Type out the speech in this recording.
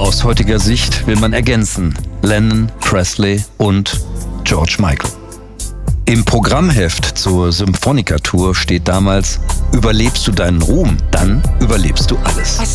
Aus heutiger Sicht will man ergänzen: Lennon, Presley und George Michael. Im Programmheft zur Symphonica-Tour steht damals: Überlebst du deinen Ruhm, dann überlebst du alles.